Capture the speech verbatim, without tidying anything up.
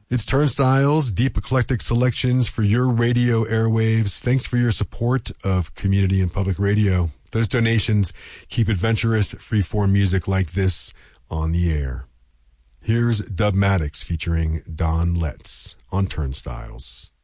It's Turnstiles, deep eclectic selections for your radio airwaves. Thanks for your support of community and public radio. Those donations keep adventurous, freeform music like this on the air. Here's Dubmatics featuring Don Letts on Turnstiles.